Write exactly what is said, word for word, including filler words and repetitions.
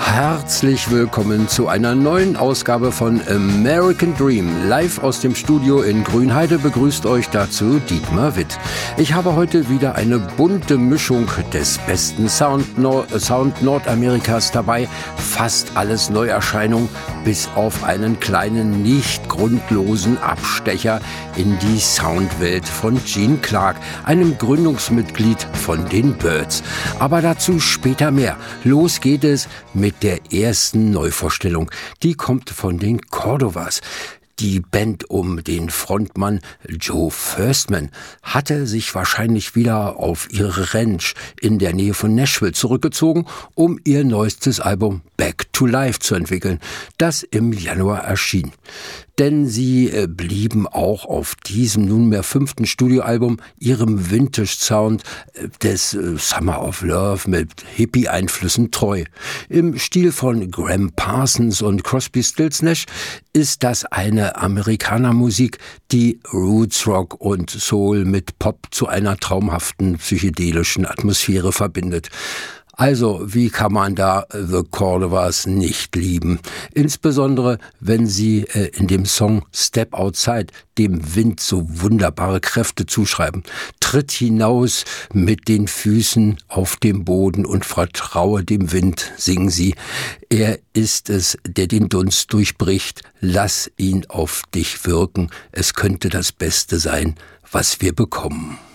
Herzlich willkommen zu einer neuen Ausgabe von American Dream. Live aus dem Studio in Grünheide begrüßt euch dazu Dietmar Witt. Ich habe heute wieder eine bunte Mischung des besten Sound, Nord- Sound Nordamerikas dabei. Fast alles Neuerscheinung, bis auf einen kleinen, nicht grundlosen Abstecher in die Soundwelt von Gene Clark, einem Gründungsmitglied von den Byrds. Aber dazu später mehr. Los geht es mit der ersten Neuvorstellung. Die kommt von den Cordovas. Die Band um den Frontmann Joe Firstman hatte sich wahrscheinlich wieder auf ihre Ranch in der Nähe von Nashville zurückgezogen, um ihr neuestes Album Back to Life zu entwickeln, das im Januar erschien. Denn sie äh, blieben auch auf diesem nunmehr fünften Studioalbum ihrem Vintage-Sound äh, des äh, Summer of Love mit Hippie-Einflüssen treu. Im Stil von Graham Parsons und Crosby, Stills Nash ist das eine Amerikanermusik, die Roots Rock und Soul mit Pop zu einer traumhaften psychedelischen Atmosphäre verbindet. Also, wie kann man da The Cordovas nicht lieben? Insbesondere, wenn sie äh, in dem Song Step Outside dem Wind so wunderbare Kräfte zuschreiben. Tritt hinaus mit den Füßen auf dem Boden und vertraue dem Wind, singen sie. Er ist es, der den Dunst durchbricht. Lass ihn auf dich wirken. Es könnte das Beste sein, was wir bekommen.